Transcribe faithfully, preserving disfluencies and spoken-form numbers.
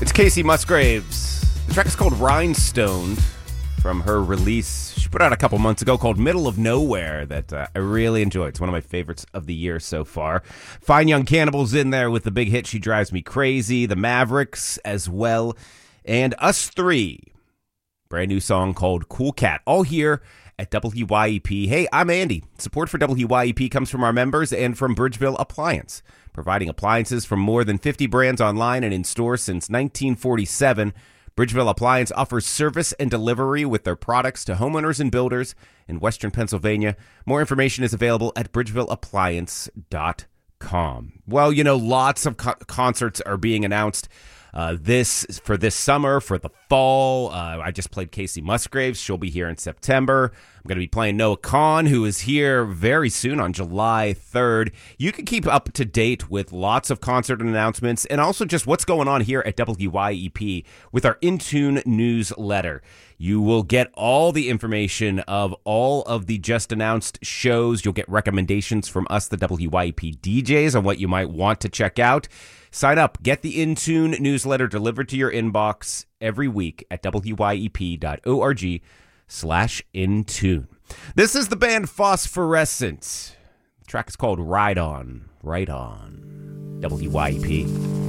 It's Kacey Musgraves. The track is called Rhinestone from her release she put out a couple months ago called Middle of Nowhere that uh, I really enjoy. It's one of my favorites of the year so far. Fine Young Cannibals in there with the big hit She Drives Me Crazy, the Mavericks as well, and Us Three. Brand new song called Cool Cat, all here at W Y E P. Hey, I'm Andy. Support for W Y E P comes from our members and from Bridgeville Appliance, providing appliances from more than fifty brands online and in stores since nineteen forty-seven. Bridgeville Appliance offers service and delivery with their products to homeowners and builders in Western Pennsylvania. More information is available at bridgeville appliance dot com. Well, you know, lots of co- concerts are being announced Uh, this for this summer, for the fall. Uh, I just played Kacey Musgraves. She'll be here in September. I'm going to be playing Noah Kahan, who is here very soon on July third. You can keep up to date with lots of concert announcements and also just what's going on here at W Y E P with our In Tune newsletter. You will get all the information of all of the just announced shows. You'll get recommendations from us, the W Y E P D Js, on what you might want to check out. Sign up. Get the In Tune newsletter delivered to your inbox every week at W Y E P dot org slash in tune. This is the band Phosphorescent. The track is called Ride On, Right On. W Y E P.